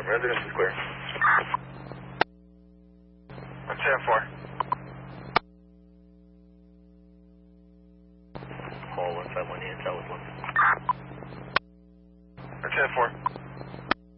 residence is clear. 174. Call 151 Southwest 1. 174.